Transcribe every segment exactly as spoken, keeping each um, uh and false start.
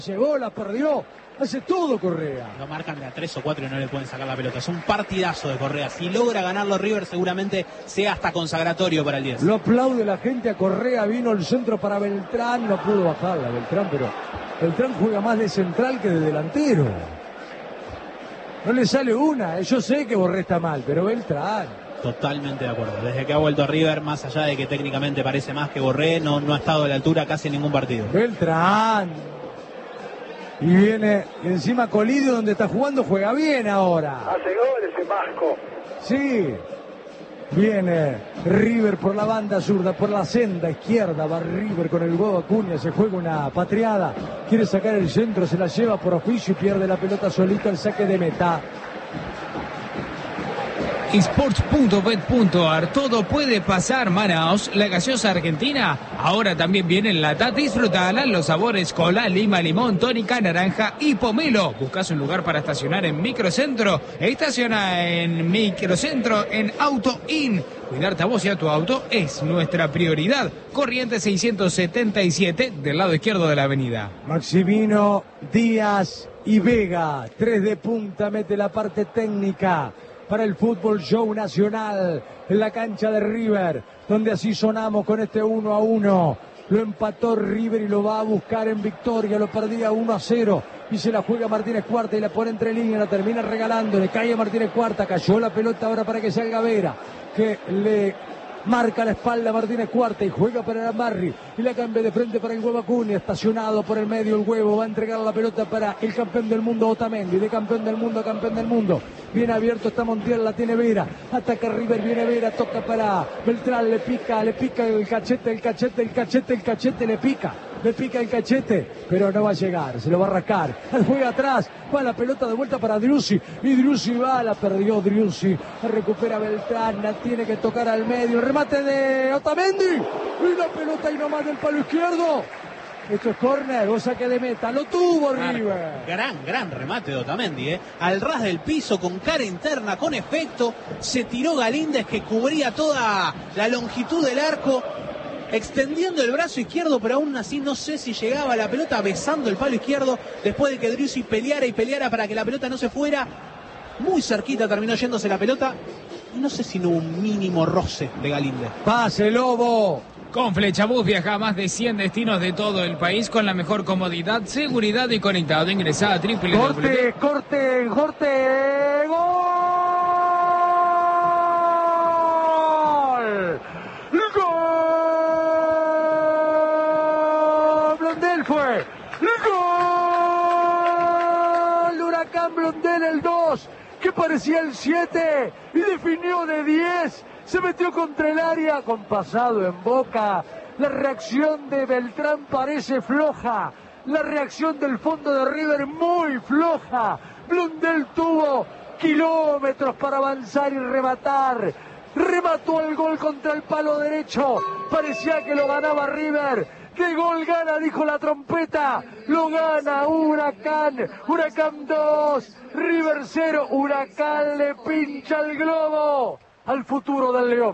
llegó, la perdió, hace todo Correa. Lo marcan de a tres o cuatro y no le pueden sacar la pelota. Es un partidazo de Correa. Si logra ganarlo River, seguramente sea hasta consagratorio para el diez. Lo aplaude la gente a Correa, vino el centro para Beltrán, no pudo bajarla Beltrán, pero Beltrán juega más de central que de delantero. No le sale una, yo sé que Borré está mal, pero Beltrán. Totalmente de acuerdo. Desde que ha vuelto a River, más allá de que técnicamente parece más que Borré, no, no ha estado a la altura casi en ningún partido. Beltrán. Y viene encima Colidio, donde está jugando, juega bien ahora. Hace goles ese Vasco. Sí. Viene River por la banda zurda, por la senda izquierda, va River con el huevo Acuña, se juega una patriada, quiere sacar el centro, se la lleva por oficio y pierde la pelota solito, el saque de meta. esports punto bet punto ar, todo puede pasar. Manaos, la gaseosa argentina, ahora también viene en lata. Disfrutala, los sabores cola, lima, limón, tónica, naranja y pomelo. Buscas un lugar para estacionar en Microcentro, estaciona en Microcentro en Auto In. Cuidarte a vos y a tu auto es nuestra prioridad. Corrientes seiscientos setenta y siete, del lado izquierdo de la avenida. Maximino, Díaz y Vega, tres de punta, mete la parte técnica para el Fútbol Show Nacional en la cancha de River, donde así sonamos con este uno a uno. Lo empató River y lo va a buscar en victoria, lo perdía uno a cero y se la juega Martínez Cuarta y la pone entre líneas, la termina regalando, le cae a Martínez Cuarta, cayó la pelota ahora para que salga Vera, que le marca la espalda a Martínez Cuarta y juega para Amarri y la cambia de frente para el huevo Acuña, estacionado por el medio el huevo, va a entregar la pelota para el campeón del mundo Otamendi, de campeón del mundo a campeón del mundo, bien abierto está Montiel, la tiene Vera, ataca River, viene Vera, toca para Beltrán, le pica, le pica el cachete, el cachete, el cachete, el cachete, le pica, le pica el cachete, pero no va a llegar, se lo va a arrancar, juega atrás, va la pelota de vuelta para Driussi, y Driussi va, la perdió Driussi, recupera Beltrán, la tiene que tocar al medio, el remate de Otamendi, y la pelota ahí nomás del palo izquierdo. Esto es córner o saque de meta, lo tuvo River. Gran, gran remate de Otamendi, ¿eh? Al ras del piso, con cara interna, con efecto, se tiró Galíndez que cubría toda la longitud del arco, extendiendo el brazo izquierdo, pero aún así no sé si llegaba la pelota, besando el palo izquierdo, después de que Driussi peleara y peleara para que la pelota no se fuera. Muy cerquita terminó yéndose la pelota, y no sé si no hubo un mínimo roce de Galíndez. Pase, Lobo. Con Flechabús viaja a más de cien destinos de todo el país con la mejor comodidad, seguridad y conectado. Ingresá a triple. Corte, corte, corte, gol. Gol. Blondel fue. Gol. Huracán Blondel el dos, que parecía el siete y definió de diez. Se metió contra el área con pasado en Boca. La reacción de Beltrán parece floja. La reacción del fondo de River muy floja. Blondel tuvo kilómetros para avanzar y rematar. Remató el gol contra el palo derecho. Parecía que lo ganaba River. ¿Qué gol gana? Dijo la trompeta. Lo gana Huracán. Huracán dos, River cero. Huracán le pincha el globo al futuro del León.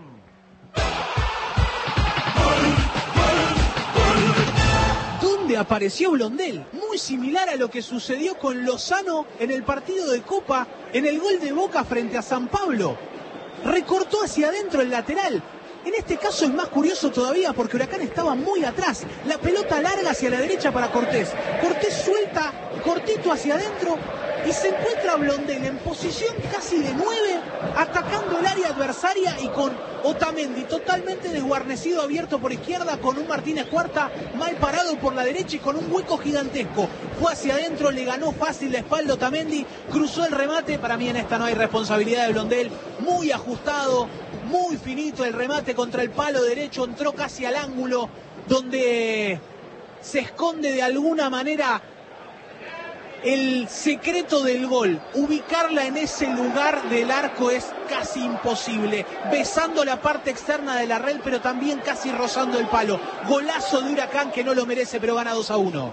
¿Dónde apareció Blondel? Muy similar a lo que sucedió con Lozano en el partido de Copa, en el gol de Boca frente a San Pablo. Recortó hacia adentro el lateral. En este caso es más curioso todavía porque Huracán estaba muy atrás. La pelota larga hacia la derecha para Cortés. Cortés suelta, cortito hacia adentro y se encuentra Blondel en posición casi de nueve, atacando el área adversaria y con Otamendi totalmente desguarnecido, abierto por izquierda, con un Martínez Cuarta mal parado por la derecha y con un hueco gigantesco. Fue hacia adentro, le ganó fácil la espalda Otamendi, cruzó el remate. Para mí en esta no hay responsabilidad de Blondel, muy ajustado, muy finito el remate contra el palo derecho, entró casi al ángulo donde se esconde de alguna manera el secreto del gol. Ubicarla en ese lugar del arco es casi imposible, besando la parte externa de la red, pero también casi rozando el palo. Golazo de Huracán que no lo merece, pero gana dos a uno.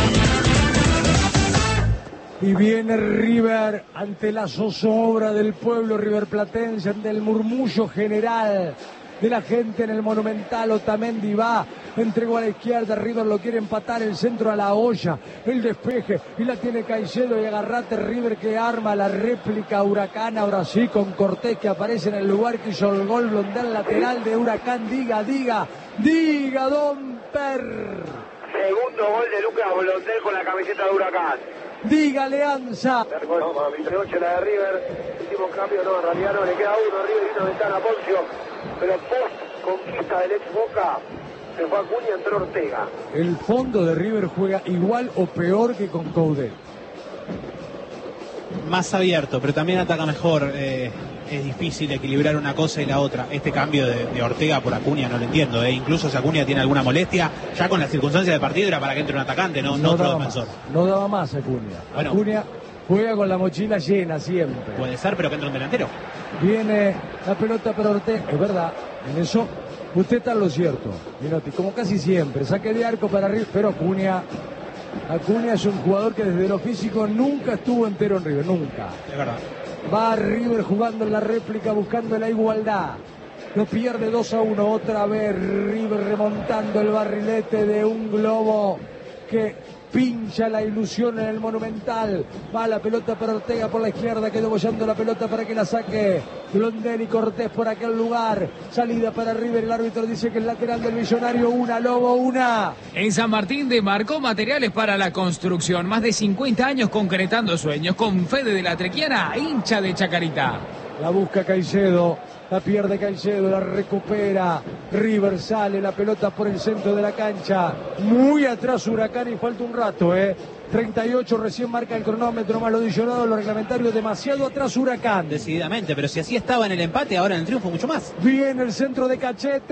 Y viene River ante la zozobra del pueblo riverplatense, ante el murmullo general. de la gente en el Monumental. Otamendi va, entregó a la izquierda, River lo quiere empatar, el centro a la olla, el despeje, y la tiene Caicedo y agarrate River que arma la réplica Huracán, ahora sí con Cortés que aparece en el lugar que hizo el gol Blondel, lateral de Huracán. Diga, diga, diga Don Per. Segundo gol de Lucas Blondel con la camiseta de Huracán. Diga Alianza. Noche la de River, último cambio, no, en realidad no, le queda uno, River y una ventana a Poncio, pero post conquista del ex Boca, se fue Acuña, entró Ortega. El fondo de River juega igual o peor que con Coudet. Más abierto, pero también ataca mejor. Eh, es difícil equilibrar una cosa y la otra. Este cambio de, de Ortega por Acuña no lo entiendo. Eh. Incluso si Acuña tiene alguna molestia, ya con las circunstancias del partido era para que entre un atacante, no, no, no otro defensor. Más, no daba más Acuña. Bueno, Acuña juega con la mochila llena siempre. Puede ser, pero que entre un delantero. Viene la pelota para Ortega. Es verdad, en eso usted está en lo cierto, Minotti. Como casi siempre, saque de arco para River, pero Acuña... Acuña es un jugador que desde lo físico nunca estuvo entero en River, nunca. Es verdad. Va River jugando en la réplica, buscando la igualdad. Lo pierde dos a uno, otra vez River remontando el barrilete de un globo que pincha la ilusión en el Monumental. Va la pelota para Ortega por la izquierda, quedó bollando la pelota para que la saque Blondel y Cortés por aquel lugar. Salida para River, el árbitro dice que es lateral del Millonario, una, Lobo, una. En San Martín demarcó materiales para la construcción, más de cincuenta años concretando sueños, con Fede de la Trequiana, hincha de Chacarita. La busca Caicedo, la pierde Caicedo, la recupera River, sale la pelota por el centro de la cancha, muy atrás Huracán y falta un rato, eh. treinta y ocho recién marca el cronómetro, más lo adicionado, lo reglamentario, demasiado atrás Huracán. Decididamente, pero si así estaba en el empate, ahora en el triunfo mucho más. Viene el centro de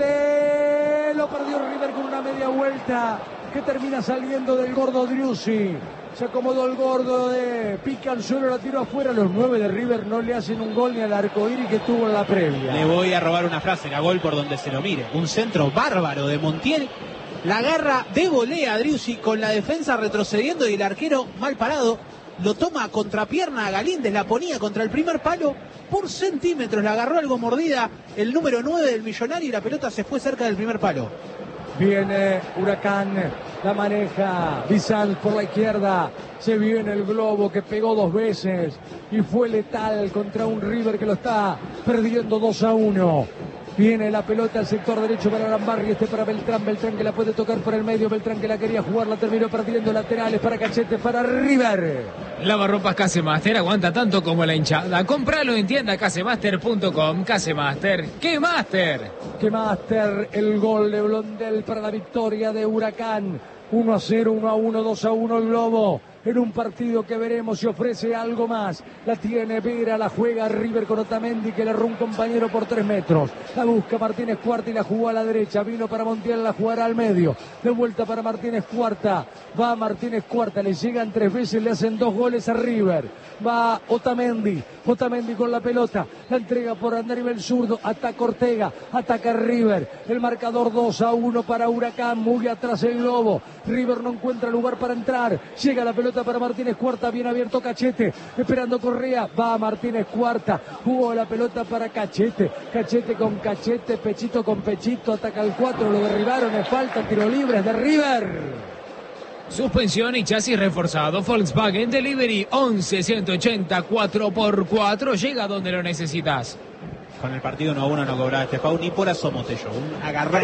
Cachete, lo perdió River con una media vuelta que termina saliendo del gordo Driussi. Se acomodó el gordo de pica al suelo, la tiró afuera. Los nueve de River no le hacen un gol ni al arcoíris que tuvo en la previa. Le voy a robar una frase, la gol por donde se lo mire. Un centro bárbaro de Montiel. La agarra de volea a Driussi con la defensa retrocediendo y el arquero mal parado. Lo toma a contrapierna a Galíndez, la ponía contra el primer palo por centímetros. La agarró algo mordida el número nueve del Millonario y la pelota se fue cerca del primer palo. Viene Huracán, la maneja Bizanz por la izquierda, se viene el globo que pegó dos veces y fue letal contra un River que lo está perdiendo dos a uno. Viene la pelota al sector derecho para Arambarri, este para Beltrán, Beltrán que la puede tocar por el medio, Beltrán que la quería jugar, la terminó perdiendo, laterales para Cachete, para River. Lavarropas Casemaster aguanta tanto como la hinchada. Compralo en tienda casemaster punto com. Casemaster, ¡qué máster! ¡Qué máster! El gol de Blondel para la victoria de Huracán. uno a cero, uno a uno, dos a uno el globo. En un partido que veremos si ofrece algo más. La tiene Vera, la juega River con Otamendi que le erró un compañero por tres metros. La busca Martínez Cuarta y la jugó a la derecha. Vino para Montiel, la jugará al medio. De vuelta para Martínez Cuarta. Va Martínez Cuarta, le llegan tres veces, le hacen dos goles a River. Va Otamendi. Otamendi con la pelota. La entrega por Andarivel zurdo. Ataca Ortega. Ataca River. El marcador dos a uno para Huracán. Muy atrás el globo. River no encuentra lugar para entrar. Llega la pelota para Martínez Cuarta, bien abierto Cachete, esperando Correa, va Martínez Cuarta, jugó la pelota para Cachete, Cachete con Cachete, Pechito con Pechito, ataca el cuatro, lo derribaron, es falta, tiro libre de River. Suspensión y chasis reforzado, Volkswagen Delivery once ciento ochenta cuatro por cuatro, llega donde lo necesitas. Con el partido uno a uno no cobraba este foul ni por asomo Tello, un agarrón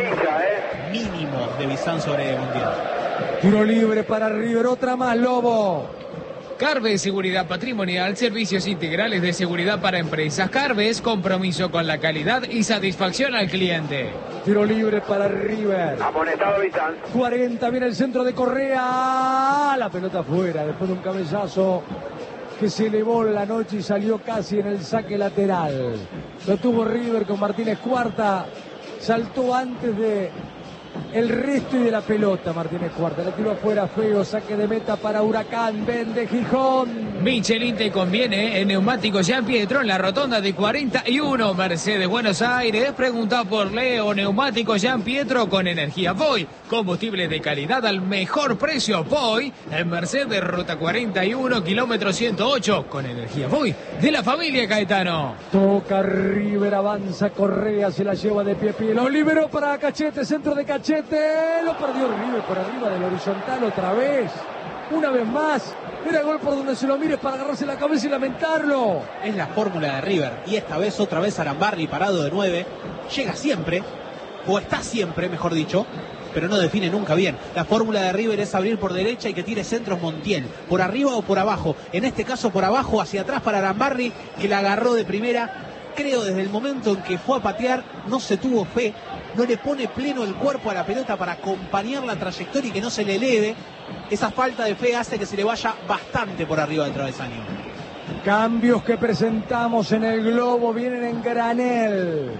mínimo de Bizanz sobre Montiel. Tiro libre para River, otra más, Lobo. Carves Seguridad Patrimonial, servicios integrales de seguridad para empresas. Carves, compromiso con la calidad y satisfacción al cliente. Tiro libre para River. Amonestado Bizanz. cuarenta, viene el centro de Correa. La pelota afuera, después de un cabezazo que se elevó en la noche y salió casi en el saque lateral. Lo tuvo River con Martínez Cuarta. Saltó antes de el resto y de la pelota Martínez Cuarta. La tiró afuera feo, saque de meta para Huracán. Vende Gijón. Michelin te conviene en neumáticos Jean Pietro en la rotonda de cuarenta y uno Mercedes Buenos Aires. Pregunta por Leo, neumáticos Jean Pietro con energía. Voy Combustible de calidad al mejor precio. Voy en Mercedes, ruta cuarenta y uno, kilómetro ciento ocho. Con energía Voy de la familia Caetano. Toca River, avanza Correa, se la lleva de pie a pie. Lo liberó para Cachete, centro de Cachete. Lo perdió River por arriba del horizontal otra vez. Una vez más. Era gol por donde se lo mires para agarrarse la cabeza y lamentarlo. Es la fórmula de River. Y esta vez, otra vez, Arambarri parado de nueve. Llega siempre, o está siempre, mejor dicho, pero no define nunca bien. La fórmula de River es abrir por derecha y que tire centros Montiel, por arriba o por abajo. En este caso por abajo, hacia atrás para Arambarri, que la agarró de primera. Creo desde el momento en que fue a patear, no se tuvo fe, no le pone pleno el cuerpo a la pelota para acompañar la trayectoria y que no se le eleve. Esa falta de fe hace que se le vaya bastante por arriba del travesaño. Cambios que presentamos en el globo vienen en granel.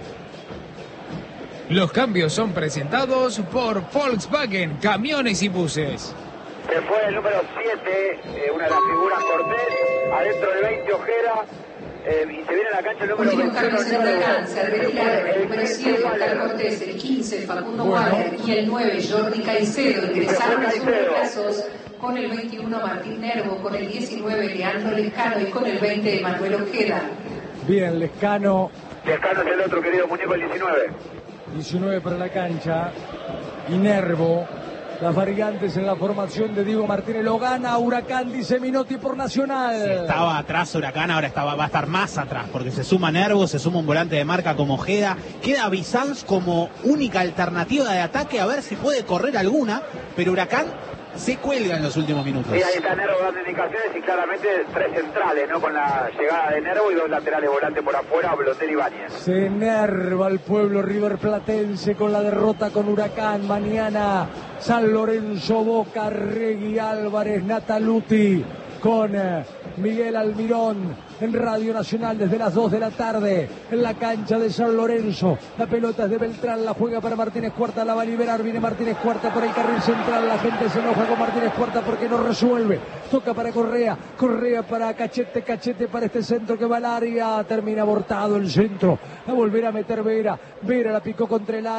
Los cambios son presentados por Volkswagen, camiones y buses. Se fue el número siete, eh, una de las figuras Cortés, adentro del veinte Ojera, eh, y se viene a la cancha el número Últimos veintiuno. cambios en la cancha, retiraron el número siete, Oscar Cortés, el quince, Facundo Waller, y el nueve, Jordi Caicedo. Ingresaron a sus reemplazos con el veintiuno, Martín Nervo, con el diecinueve, Leandro Lescano, y con el veinte, Manuel Ojeda. Bien, Lescano. Lescano es el otro querido muñeco, el diecinueve. diecinueve para la cancha. Y Nervo. Las variantes en la formación de Diego Martínez. Lo gana Huracán, dice Minotti por Nacional. Si estaba atrás Huracán, ahora estaba, va a estar más atrás, porque se suma Nervo, se suma un volante de marca como Ojeda. Queda Bizanz como única alternativa de ataque, a ver si puede correr alguna, pero Huracán se cuelga en los últimos minutos. Sí, ahí está Nervo dando indicaciones y claramente tres centrales, ¿no? Con la llegada de Nervo y dos laterales volantes por afuera, Blotel y Báñez. Se enerva el pueblo riverplatense con la derrota con Huracán. Mañana San Lorenzo, Boca, Regui, Álvarez, Nataluti con eh, Miguel Almirón en Radio Nacional desde las dos de la tarde en la cancha de San Lorenzo. La pelota es de Beltrán, la juega para Martínez Cuarta, la va a liberar, viene Martínez Cuarta por el carril central, la gente se enoja con Martínez Cuarta porque no resuelve, toca para Correa, Correa para Cachete, Cachete para este centro que va al área, termina abortado el centro, a volver a meter Vera, Vera la picó contra el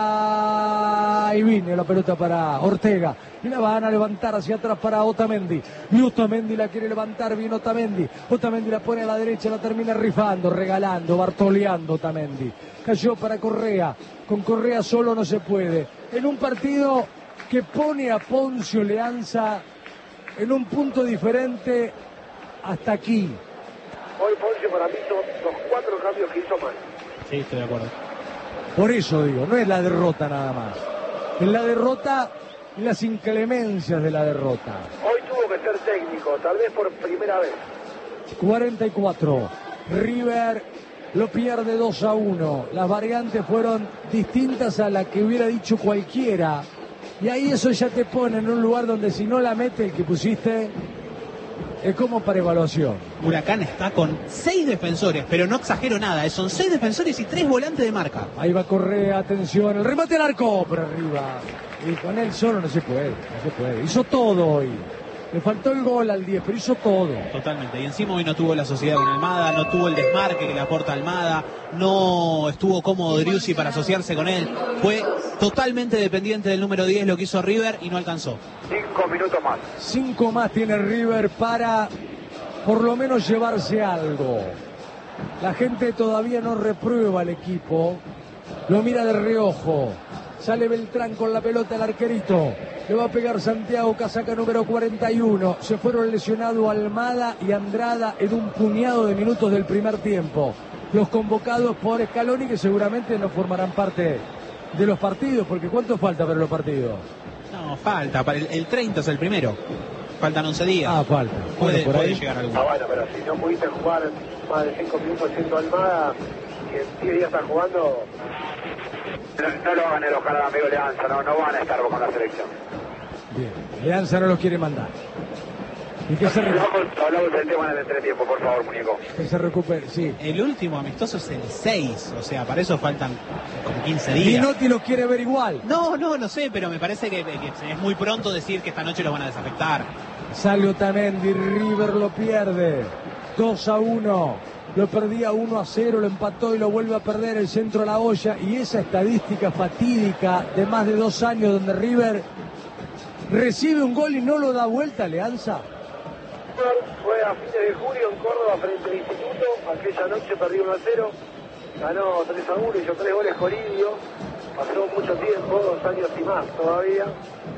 área y viene la pelota para Ortega, y la van a levantar hacia atrás para Otamendi, y Otamendi la quiere levantar, bien Otamendi, Otamendi la pone a la derecha, la termina rifando, regalando, bartoleando Otamendi, cayó para Correa, con Correa solo no se puede, en un partido que pone a Poncio Leanza en un punto diferente hasta aquí. Hoy Poncio para mí son los cuatro cambios que hizo mal. Sí, estoy de acuerdo. Por eso digo, no es la derrota nada más, es la derrota y las inclemencias de la derrota. Hoy tuvo que ser técnico, tal vez por primera vez. cuarenta y cuatro, River lo pierde dos a uno, las variantes fueron distintas a la que hubiera dicho cualquiera, y ahí eso ya te pone en un lugar donde si no la mete el que pusiste, es como para evaluación. Huracán está con seis defensores, pero no exagero nada, son seis defensores y tres volantes de marca. Ahí va Correa, atención, el remate al arco, por arriba, y con él solo no se puede, no se puede, hizo todo hoy. Le faltó el gol al diez, pero hizo todo. Totalmente. Y encima hoy no tuvo la sociedad con Almada, no tuvo el desmarque que le aporta Almada, no estuvo cómodo Driussi para asociarse con él. Fue totalmente dependiente del número diez lo que hizo River y no alcanzó. Cinco minutos más. Cinco más tiene River para por lo menos llevarse algo. La gente todavía no reprueba al equipo, lo mira de reojo. Sale Beltrán con la pelota, el arquerito. Le va a pegar Santiago, casaca número cuarenta y uno. Se fueron lesionados Almada y Andrada en un puñado de minutos del primer tiempo. Los convocados por Scaloni, que seguramente no formarán parte de los partidos, porque ¿cuánto falta para los partidos? No, falta. Para el, el treinta es el primero. Faltan once días. Ah, falta. Puede, Bueno, por puede ahí. llegar alguno. Ah, bueno, pero si no pudiste jugar más de cinco minutos siendo Almada y en diez días estás jugando... No, no lo van a enojar al amigo Leanza, no, no van a estar con la selección. Bien, Leanza no los quiere mandar. Y que se, re- Hablamos, hablamos del tema en el entretiempo, por favor, muñeco. que se recupere, sí. El último amistoso es el seis, o sea, para eso faltan como quince días. Minotti los quiere ver igual. No, no, no sé, pero me parece que, que es muy pronto decir que esta noche los van a desafectar. Sale Otamendi, River lo pierde. dos a uno. lo perdía uno a cero, lo empató y lo vuelve a perder el centro a la olla. Y esa estadística fatídica de más de dos años donde River recibe un gol y no lo da vuelta, Leanza. Fue a fines de julio en Córdoba frente al Instituto. Aquella noche perdió uno a cero. Ganó tres a uno, hizo tres goles Coridio. Pasó mucho tiempo, dos años y más todavía.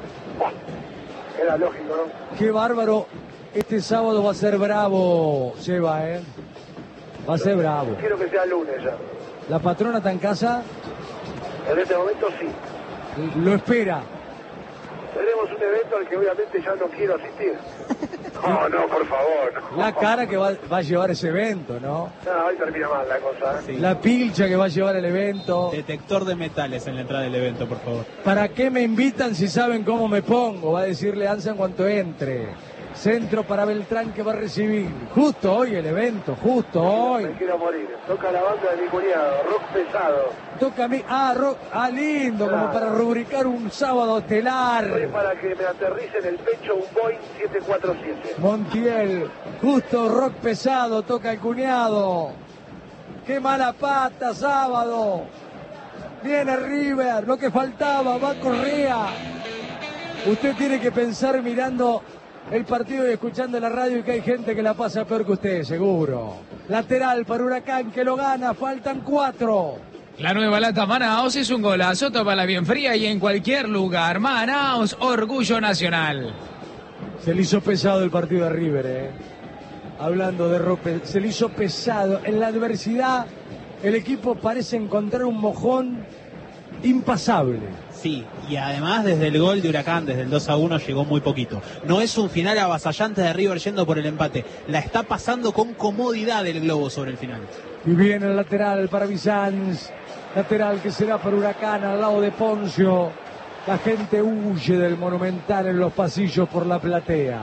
Era lógico, ¿no? Qué bárbaro. Este sábado va a ser bravo, Seba, ¿eh? Va a ser bravo. Quiero que sea lunes ya. ¿La patrona está en casa? En este momento sí. Lo espera. Tenemos un evento al que obviamente ya no quiero asistir. No, no, por favor. No. La cara que va, va a llevar ese evento, ¿no? No, hoy termina mal la cosa, ¿eh? Sí. La pilcha que va a llevar el evento. Detector de metales en la entrada del evento, por favor. ¿Para qué me invitan si saben cómo me pongo? Va a decirle Anza en cuanto entre. Centro para Beltrán que va a recibir. Justo hoy el evento, justo hoy. Me quiero morir. Toca la banda de mi cuñado, rock pesado. Toca a mí. Ah, rock, ah lindo, Claro. como para rubricar un sábado Hoy estelar. para que me aterrice en el pecho un Boeing siete cuatro siete. Montiel, justo rock pesado, toca el cuñado. Qué mala pata, sábado. Viene River, lo que faltaba, va Correa. Usted tiene que pensar mirando el partido y escuchando la radio y que hay gente que la pasa peor que usted, seguro. Lateral para Huracán que lo gana, faltan cuatro. La nueva lata Manaos es un golazo, tómala bien fría y en cualquier lugar. Manaos, orgullo nacional. Se le hizo pesado el partido de River, eh. Hablando de rock, se le hizo pesado. En la adversidad, el equipo parece encontrar un mojón impasable. Sí, y además desde el gol de Huracán, desde el dos a uno, llegó muy poquito. No es un final avasallante de River yendo por el empate. La está pasando con comodidad el globo sobre el final. Y viene el lateral para Bizanz. Lateral que será para Huracán al lado de Poncio. La gente huye del Monumental en los pasillos por la platea.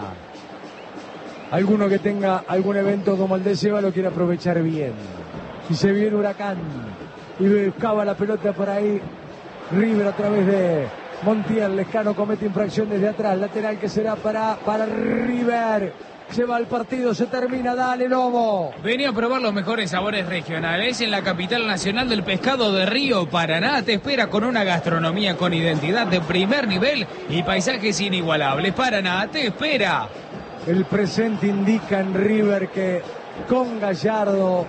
Alguno que tenga algún evento como el de Seba lo quiere aprovechar bien. Y se viene Huracán. Y buscaba la pelota por ahí. River a través de Montiel. Lescano comete infracción desde atrás. Lateral que será para, para River. Se va el partido, se termina, dale Lobo. Venía a probar los mejores sabores regionales en la capital nacional del pescado de Río. Paraná te espera con una gastronomía con identidad de primer nivel y paisajes inigualables. Paraná te espera. El presente indica en River que con Gallardo,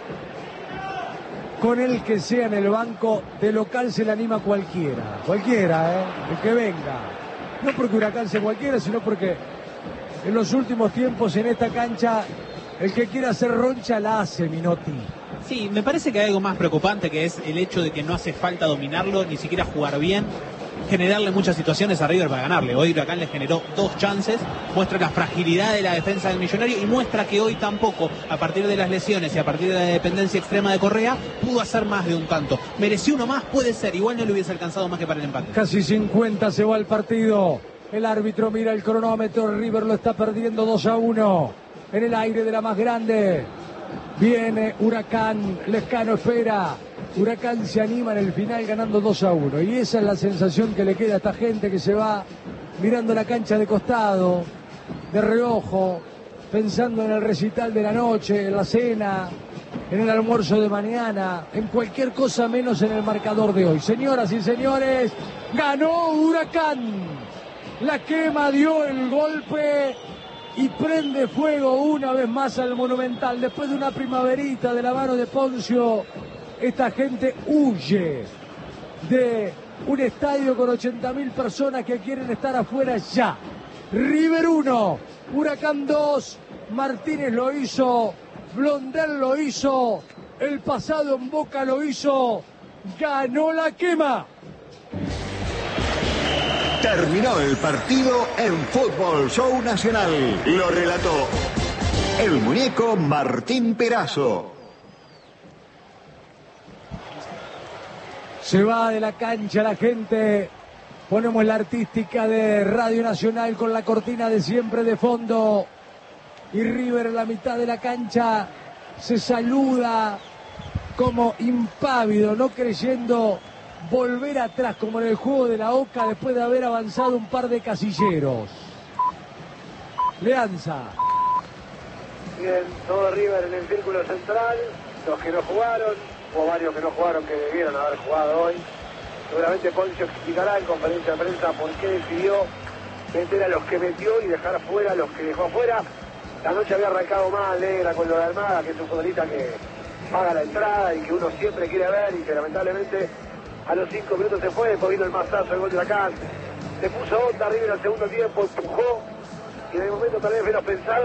con el que sea en el banco, de local se le anima cualquiera. Cualquiera, ¿eh? El que venga. No porque Huracán sea cualquiera, sino porque en los últimos tiempos en esta cancha, el que quiera hacer roncha la hace, Minotti. Sí, me parece que hay algo más preocupante, que es el hecho de que no hace falta dominarlo, ni siquiera jugar bien, generarle muchas situaciones a River para ganarle. Hoy Huracán le generó dos chances, muestra la fragilidad de la defensa del Millonario y muestra que hoy tampoco, a partir de las lesiones y a partir de la dependencia extrema de Correa, pudo hacer más de un tanto. Mereció uno más, puede ser, igual no le hubiese alcanzado más que para el empate. Casi cincuenta se va el partido. El árbitro mira el cronómetro, River lo está perdiendo dos a uno. En el aire de la más grande. Viene Huracán, Lescano espera. Huracán se anima en el final ganando dos a uno. Y esa es la sensación que le queda a esta gente que se va mirando la cancha de costado, de reojo, pensando en el recital de la noche, en la cena, en el almuerzo de mañana, en cualquier cosa menos en el marcador de hoy. Señoras y señores, ganó Huracán. La quema dio el golpe y prende fuego una vez más al Monumental. Después de una primaverita de la mano de Poncio, esta gente huye de un estadio con ochenta mil personas que quieren estar afuera ya. River uno, Huracán dos, Martínez lo hizo, Blondel lo hizo, el pasado en Boca lo hizo, ganó la quema. Terminó el partido en Fútbol Show Nacional. Lo relató el muñeco Martín Perazo. Se va de la cancha la gente. Ponemos la artística de Radio Nacional con la cortina de siempre de fondo. Y River en la mitad de la cancha se saluda como impávido, no creyendo volver atrás como en el juego de la Oca después de haber avanzado un par de casilleros. Leanza. Bien, todo River en el círculo central, los que no jugaron, hubo varios que no jugaron que debieron haber jugado hoy. Seguramente Poncio explicará en conferencia de prensa por qué decidió meter a los que metió y dejar fuera a los que dejó afuera. La noche había arrancado mal, era con lo de Almada, que es un futbolista que paga la entrada y que uno siempre quiere ver y que lamentablemente a los cinco minutos se fue, después vino el mazazo, el gol de Huracán. Se puso onda River al segundo tiempo, empujó y en el momento tal vez menos pensado